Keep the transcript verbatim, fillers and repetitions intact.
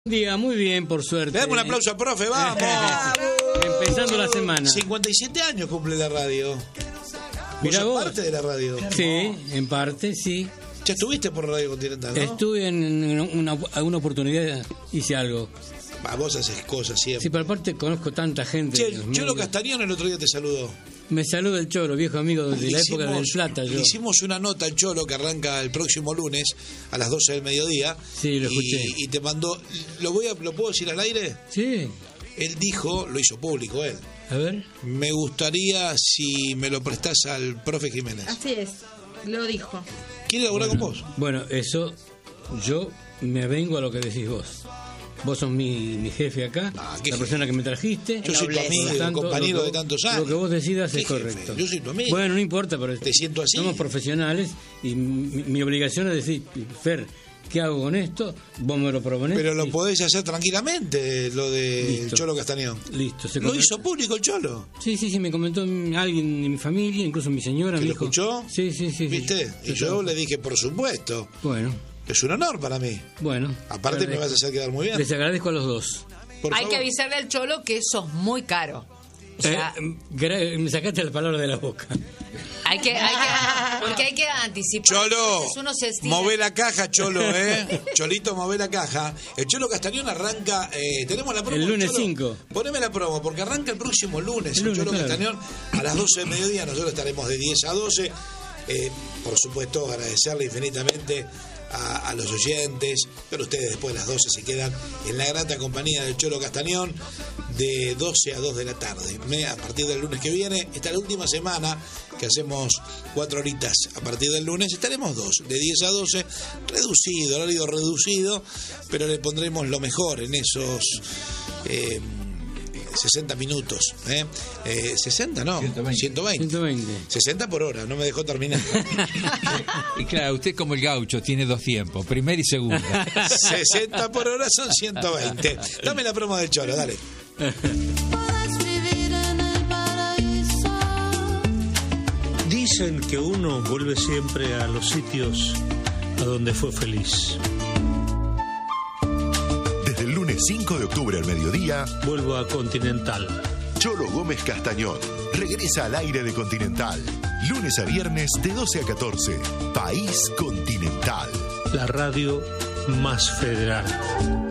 Día muy bien, por suerte. Le damos un aplauso al profe, vamos. Empezando la semana. cincuenta y siete años cumple la radio. Mirá ¿Vos vos. sos parte de la radio? Sí, en parte, sí. Ya estuviste por Radio Continental, ¿no? Estuve en una, una oportunidad, hice algo. Va, vos haces cosas siempre. Sí, pero aparte conozco tanta gente. Che, de los Cholo medios. Castañón el otro día te saludó. Me saluda el Cholo, viejo amigo de la Hicimos- época del Plata. Yo. Hicimos una nota al Cholo que arranca el próximo lunes a las doce del mediodía. Sí, lo escuché. Y, y te mandó. ¿Lo, voy a, ¿Lo puedo decir al aire? Sí, Él dijo, lo hizo público él. a ver. Me gustaría si me lo prestás al profe Jiménez. Así es, lo dijo. ¿Quiere laburar con vos? Bueno, eso, yo me vengo a lo que decís vos. Vos sos mi, mi jefe acá, Ah, la qué persona que me trajiste. Yo soy tu Nobleza. amigo, Por lo tanto, compañero lo que- de tantos años. Lo que vos decidas ¿Qué es jefe? correcto. Yo soy tu amigo. Bueno, no importa, pero Te siento así. somos profesionales y mi, mi obligación es decir, Fer, ¿qué hago con esto? Vos me lo proponés. Pero lo y- podés hacer tranquilamente, lo de Listo. Cholo Castañón. Listo. Se Lo comentó- hizo público el Cholo. Sí, sí, sí, me comentó alguien de mi familia, incluso mi señora. ¿Que me lo dijo- escuchó? Sí, sí, sí. sí. ¿Viste? Y yo le dije, por supuesto, Bueno, es un honor para mí. bueno. Aparte me vas a hacer quedar muy bien. Les agradezco a los dos. Por Hay favor. que avisarle al Cholo que sos muy caro. O sea, Eh, gra- me sacaste la palabra de la boca. hay que, hay que, porque hay que anticipar. Cholo, Entonces uno se estira. mové la caja, Cholo, ¿eh? Cholito, mové la caja. El Cholo Castañón arranca, eh, tenemos la promo. El lunes Cholo. cinco. Poneme la promo, porque arranca el próximo lunes. El El, lunes, Cholo claro. Castañón a las doce del mediodía. Nosotros estaremos de diez a doce. Eh, por supuesto, agradecerle infinitamente a, a los oyentes. Pero ustedes después de las doce se quedan en la grata compañía del Cholo Castañón de doce a dos de la tarde. Me- A partir del lunes que viene, esta es la última semana que hacemos cuatro horitas. A partir del lunes estaremos dos, de diez a doce, reducido, horario reducido, pero le pondremos lo mejor en esos eh, sesenta minutos. ¿eh? Eh, ¿sesenta? No, ciento veinte. ciento veinte. sesenta por hora, no me dejó terminar. Y claro, usted como el gaucho tiene dos tiempos, primera y segunda. sesenta por hora son ciento veinte. Dame la promo del Cholo, dale. Puedes vivir en el paraíso. Dicen que uno vuelve siempre a los sitios a donde fue feliz. Desde el lunes cinco de octubre al mediodía, Vuelvo a Continental. Cholo Gómez Castañón regresa al aire de Continental. Lunes a viernes de doce a catorce. País Continental. La radio más federal.